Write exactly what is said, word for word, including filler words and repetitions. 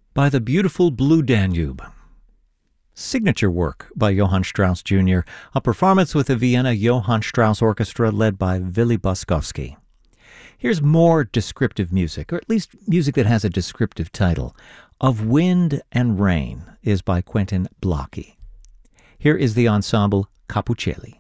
by the beautiful Blue Danube. Signature work by Johann Strauss Junior, a performance with the Vienna Johann Strauss Orchestra led by Willy Boskowski. Here's more descriptive music, or at least music that has a descriptive title. Of Wind and Rain is by Quentin Blocki. Here is the ensemble Capucelli.